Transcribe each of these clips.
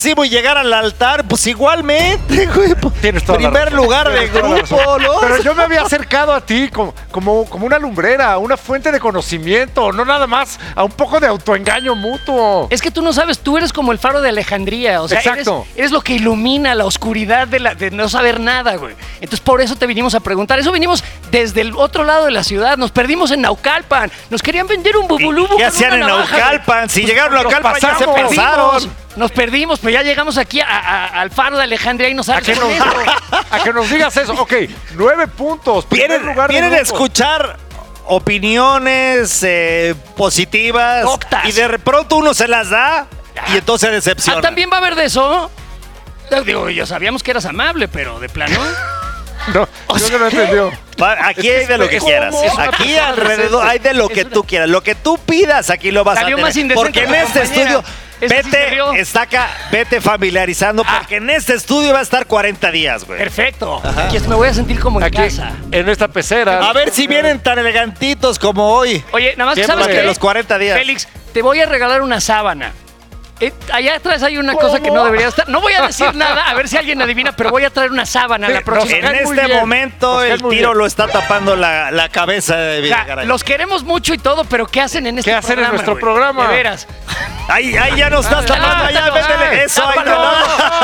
y llegar al altar, pues igualmente, güey. Tienes toda la Primer razón. lugar de Tienes toda la grupo, razón. ¿no? Pero yo me había acercado a ti como una lumbrera, una fuente de conocimiento, no nada más a un poco de autoengaño mutuo. Es que tú no sabes, tú eres como el faro de Alejandría, o sea, Exacto. eres lo que ilumina la oscuridad de no saber nada, güey. Entonces por eso te vinimos a preguntar, eso vinimos desde el otro lado de la ciudad, nos perdimos en Naucalpan, nos querían vender un bubulubu. ¿Qué con hacían una en navaja, Naucalpan? Si llegaron a Nos Naucalpan ya se pasamos. pasaron. Nos perdimos, pero ya llegamos aquí al faro de Alejandría y nos A que, salen a que nos digas eso. Ok, 9 puntos. Primer lugar de Vienen a grupo. escuchar opiniones positivas Doctas. y de pronto uno se las da y entonces se decepciona. ¿También va a haber de eso? Digo, yo sabíamos que eras amable, pero de plano... No, yo no lo entendió. Aquí hay de lo que quieras. Aquí alrededor hay de lo que tú quieras. Lo que tú pidas, aquí lo vas a Salió tener. más indecente Porque en la este compañera. estudio, Esta sí se rió. vete familiarizando, porque en este estudio va a estar 40 días, güey. Perfecto. Aquí me voy a sentir como en Aquí, casa. en esta pecera. A ver si vienen tan elegantitos como hoy. Oye, nada más que Siempre sabes de que los 40 días. Félix, te voy a regalar una sábana. Allá atrás hay una cosa que no debería estar. No voy a decir nada, a ver si alguien adivina, pero voy a traer una sábana Sí, la próxima. En cae muy este bien. momento Nos cae el muy tiro bien. lo está tapando la cabeza de O sea, Videgaray. los queremos mucho y todo, pero ¿qué hacen en este ¿Qué hacen en programa? nuestro güey? programa? De veras. Ahí ya nos estás tapando, allá, tápalo, métele eso. ahí tápalo.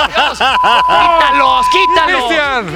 no. ¡Quítalos!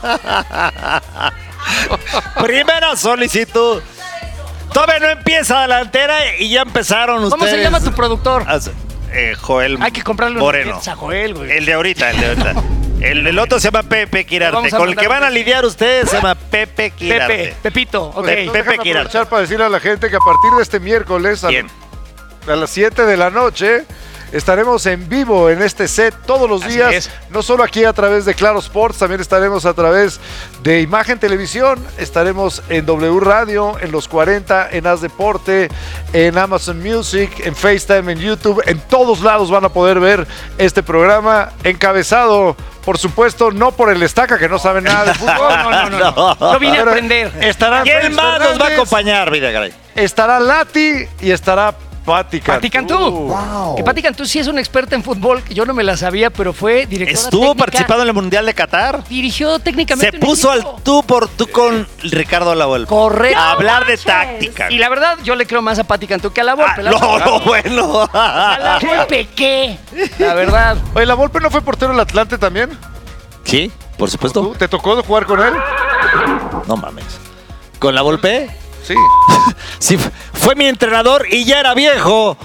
Cristian. Primera solicitud. Todavía no empieza delantera y ya empezaron ustedes. ¿Cómo se llama tu productor? Joel Hay que comprarle Moreno. unos a Joel, güey. El de ahorita. El otro se llama Pepe Quirarte. Vamos a Con el que mandar- van a lidiar ustedes se llama Pepe Quirarte. Pepito, ok. Pepe Déjame Quirarte. aprovechar para decirle a la gente que a partir de este miércoles Bien. a las 7 de la noche estaremos en vivo en este set todos los Así días, es. no solo aquí a través de Claro Sports, también estaremos a través de Imagen Televisión, estaremos en W Radio, en Los 40, en Haz Deporte, en Amazon Music, en FaceTime, en YouTube, en todos lados van a poder ver este programa encabezado, por supuesto, no por el Estaca que no sabe nada de fútbol. No. Yo vine a Pero aprender. Estará ¿Quién Félix más nos va a Fernández, acompañar, Videgaray? estará Lati y estará Pati Cantú. Wow. Que Pati Cantú sí es una experta en fútbol, que yo no me la sabía, pero fue directora Estuvo técnica. participando en el Mundial de Qatar. Dirigió técnicamente Se un puso equipo. al tú por tú con Ricardo Lavolpe. Correcto. A hablar de táctica. Y la verdad, yo le creo más a Pati Cantú que a la Volpe. Bueno. A la Volpe, ¿qué? La verdad. Oye, ¿la Volpe no fue portero del Atlante también? Sí, por supuesto. ¿Tú? ¿Te tocó jugar con él? No mames. ¿Con Lavolpe? Sí. Sí, fue mi entrenador y ya era viejo.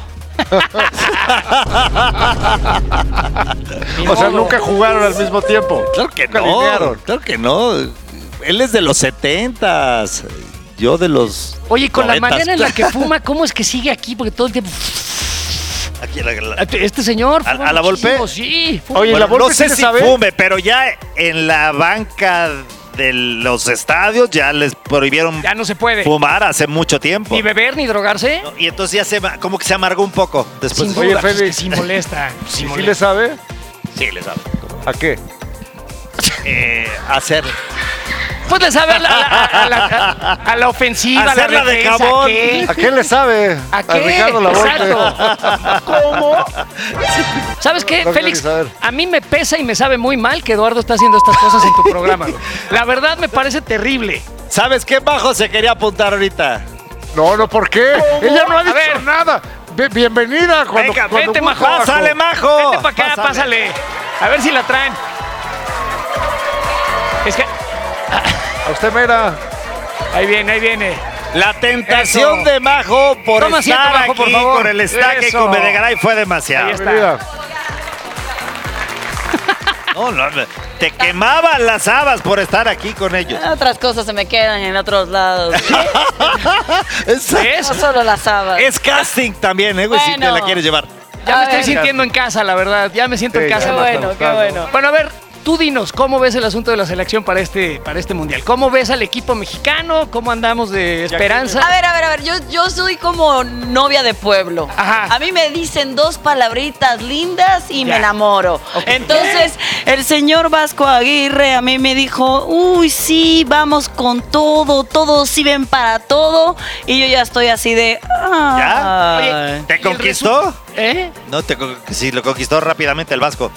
O sea, nunca jugaron al mismo tiempo. Claro que Nunca no. alinearon. Claro que no. Él es de los 70s. Yo de los. Oye, con la 90s. manera en la que fuma, ¿cómo es que sigue aquí? Porque todo el tiempo... Aquí Este señor fuma ¿A la Volpe? muchísimo, sí. fuma. Oye, Bueno, ¿la Volpe no sé sí le si sabe? fume, pero ya en la banca de los estadios ya les prohibieron Ya no se puede. fumar hace mucho tiempo. Ni beber, ni drogarse. Y entonces ya como que se amargó un poco después. Sin Oye, duda, pues, Félix. que sí molesta. Sí ¿Sí molesta. le sabe? Sí, le sabe. ¿A qué? Hacer. Pues le sabe a la ofensiva, a la Hacerla de defensa, jabón. ¿qué? ¿A qué le sabe? ¿A qué? Ricardo La Volpe. Exacto. ¿Cómo? ¿Sabes qué, No Félix? quiero saber. A mí me pesa y me sabe muy mal que Eduardo está haciendo estas cosas en tu programa. güey. La verdad me parece terrible. ¿Sabes qué bajo se quería apuntar ahorita? No, ¿por qué? Ella no ha dicho ver. nada. Bienvenida cuando, Venga, cuando vente, guste. Majo. ¡Pásale, Majo! Vente para acá, pásale. A ver si la traen. Es que... A usted, mira. Ahí viene. La tentación Eso. de Majo por Toma asiento, estar Majo, por aquí favor. con el estaque Eso. con Videgaray fue demasiado. Ahí está. Bienvenida. No, te quemaban las habas por estar aquí con ellos. Otras cosas se me quedan en otros lados. Es, ¿Ves? No solo las habas. es casting también, güey, si te Bueno. la quieres llevar. Ya me A estoy ver. sintiendo en casa, la verdad. Ya me siento en Sí, casa. ya Qué Majo. bueno, qué bueno. Bueno, a ver, Tú dinos, ¿cómo ves el asunto de la selección para este mundial? ¿Cómo ves al equipo mexicano? ¿Cómo andamos de esperanza? A ver, yo soy como novia de pueblo. Ajá. A mí me dicen 2 palabritas lindas y me enamoro. Ok. Entonces, el señor Vasco Aguirre a mí me dijo, uy, sí, vamos con todo, todos sirven para todo. Y yo ya estoy así de... ¿Ya? "Ay". ¿Te conquistó? ¿Eh? No, sí, lo conquistó rápidamente el Vasco.